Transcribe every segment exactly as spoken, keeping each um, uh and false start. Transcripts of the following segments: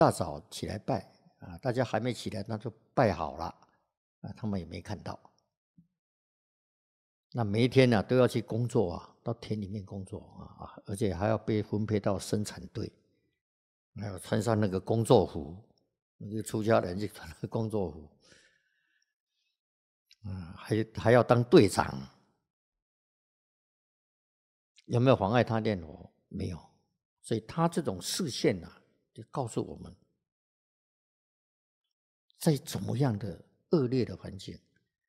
大早起来拜啊，大家还没起来，那就拜好了啊，他们也没看到。那每一天呢、啊、都要去工作啊，到田里面工作啊，而且还要被分配到生产队，还要穿上那个工作服，那个出家人就穿那个工作服，啊，还还要当队长。有没有妨碍他念佛？没有。所以他这种视线啊，就告诉我们，在怎么样的恶劣的环境，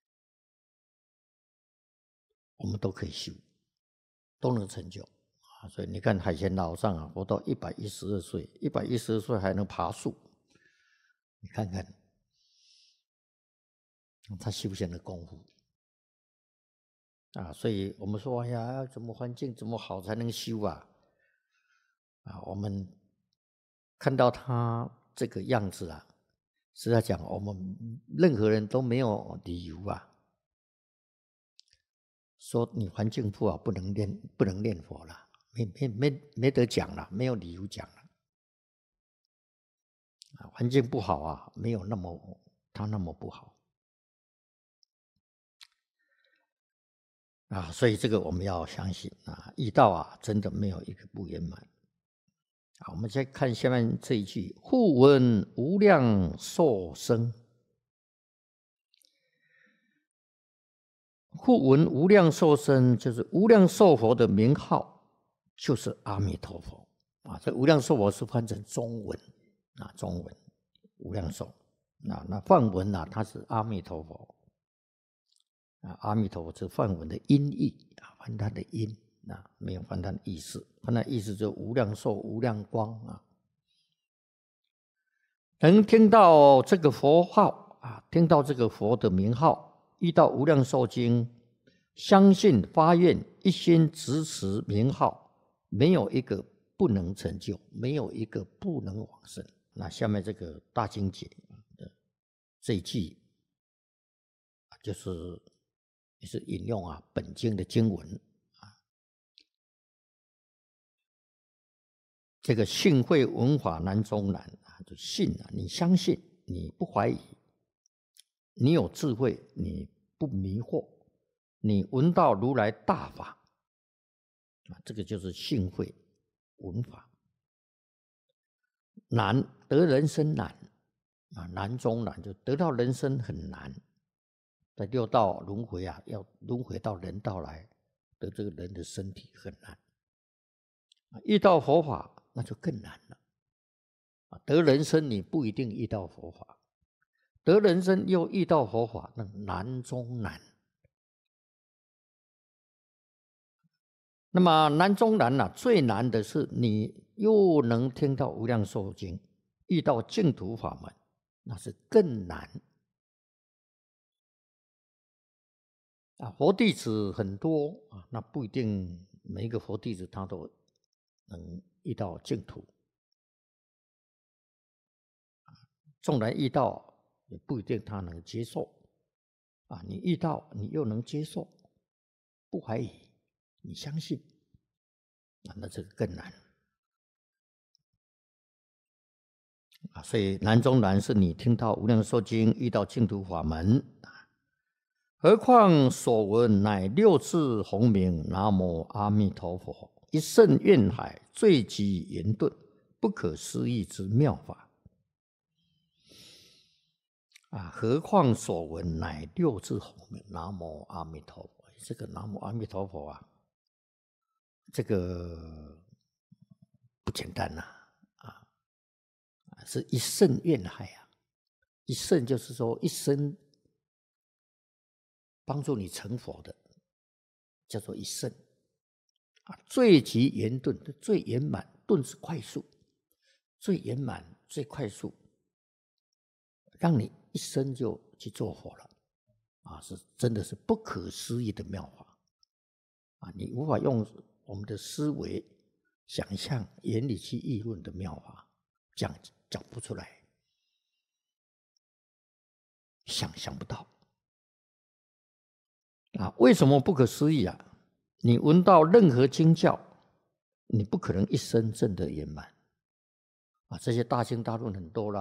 我们都可以修，都能成就啊！所以你看海贤老上啊，活到一百一十二岁，一百一十二岁还能爬树，你看看他修行的功夫啊！所以我们说，哎呀，怎么环境怎么好才能修啊？啊，我们看到他这个样子啊，实在讲，我们任何人都没有理由啊，说你环境不好不能念不能念佛了，没没没没得讲了，没有理由讲了。啊，环境不好啊，没有那么他那么不好啊，所以这个我们要相信啊，义道啊，真的没有一个不圆满。啊，我们再看下面这一句：复闻无量寿生。复闻无量寿生，就是无量寿佛的名号，就是阿弥陀佛啊。这无量寿佛是翻成中文啊，中文无量寿。那那梵文啊，它是阿弥陀佛啊，阿弥陀佛是梵文的音译啊，翻它的音啊，没有翻它的意思。翻它的意思就是无量寿、无量光啊。能听到这个佛号啊，听到这个佛的名号，遇到无量寿经，相信发愿，一心执持名号，没有一个不能成就，没有一个不能往生。那下面这个大经解的这一句，就是也是引用啊本经的经文啊，这个信会闻法难中难啊，就信啊，你相信，你不怀疑，你有智慧，你不迷惑，你闻到如来大法啊，这个就是信会闻法。难得人生难啊，难中难，就得到人生很难。在六道轮回啊，要轮回到人道来得这个人的身体很难。遇到佛法那就更难了。得人生你不一定遇到佛法，得人生又遇到佛法，那难中难。那么难中难啊，最难的是你又能听到无量寿经，遇到净土法门，那是更难。啊，佛弟子很多啊，那不一定每一个佛弟子他都能遇到净土。纵然遇到，也不一定他能接受。啊，你遇到你又能接受，不怀疑，你相信，啊，那这个更难。啊，所以难中难是你听到无量寿经，遇到净土法门。何况所闻乃六字洪名，南无阿弥陀佛，一圣愿海，最极圆顿，不可思议之妙法。啊，何况所闻乃六字洪名，南无阿弥陀佛。这个南无阿弥陀佛啊，这个不简单呐、啊，啊，是一圣愿海啊，一圣就是说一生帮助你成佛的，叫做一圣啊。最极圆顿，最圆满，顿是快速，最圆满最快速，让你一生就去做佛了啊！是真的是不可思议的妙法啊！你无法用我们的思维、想象、眼里去议论的妙法，讲讲不出来，想象不到啊！为什么不可思议啊？你闻到任何经教，你不可能一生证得圆满啊，这些大经大论很多了。